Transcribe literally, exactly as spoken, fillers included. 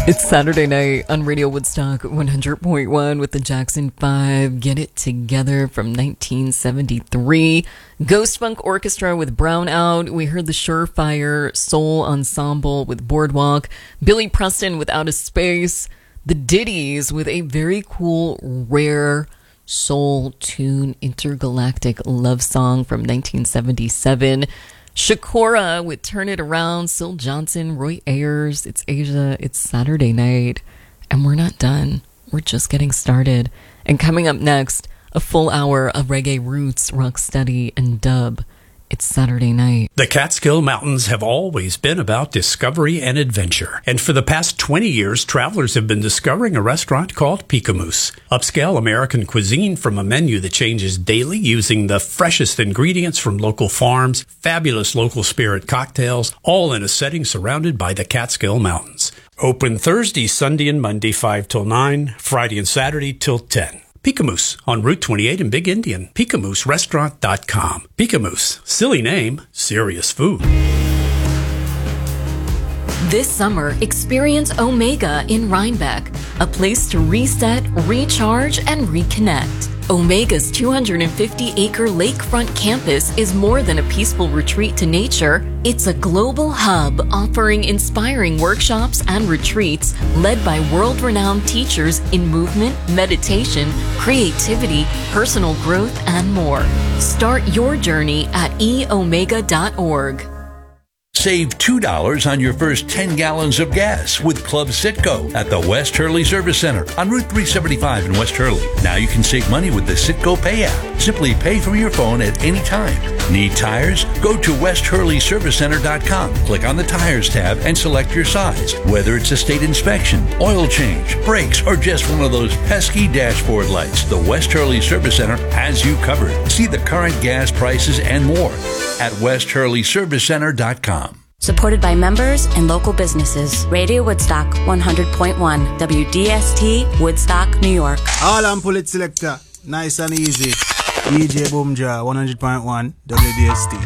It's Saturday night on Radio Woodstock one hundred point one with the Jackson five. Get It Together from nineteen seventy-three. Ghost Funk Orchestra with Brown Out. We heard the Surefire Soul Ensemble with Boardwalk. Billy Preston with Out of Space. The Ditties with a very cool, rare soul tune, Intergalactic Love Song from nineteen seventy-seven. Shakora with Turn It Around, Syl Johnson, Roy Ayers. It's Asia, it's Saturday night, and we're not done. We're just getting started. And coming up next, a full hour of reggae roots, rocksteady, and dub. It's Saturday night. The Catskill Mountains have always been about discovery and adventure. And for the past twenty years, travelers have been discovering a restaurant called Picamous. Upscale American cuisine from a menu that changes daily using the freshest ingredients from local farms, fabulous local spirit cocktails, all in a setting surrounded by the Catskill Mountains. Open Thursday, Sunday, and Monday, five till nine, Friday and Saturday till ten. Picamous on Route twenty-eight in Big Indian. Picamous Restaurant dot com. Picamous. Silly name, serious food. This summer, experience Omega in Rhinebeck, a place to reset, recharge, and reconnect. Omega's two hundred fifty acre lakefront campus is more than a peaceful retreat to nature. It's a global hub offering inspiring workshops and retreats led by world-renowned teachers in movement, meditation, creativity, personal growth, and more. Start your journey at e omega dot org. Save two dollars on your first ten gallons of gas with Club Citgo at the West Hurley Service Center on Route three seventy-five in West Hurley. Now you can save money with the Citgo Pay app. Simply pay from your phone at any time. Need tires? Go to west hurley service center dot com. Click on the Tires tab and select your size. Whether it's a state inspection, oil change, brakes, or just one of those pesky dashboard lights, the West Hurley Service Center has you covered. See the current gas prices and more at west hurley service center dot com. Supported by members and local businesses. Radio Woodstock one hundred point one. W D S T, Woodstock, New York. All I'm Pulit Selector. Nice and easy. D J Boomja one hundred point one. W D S T.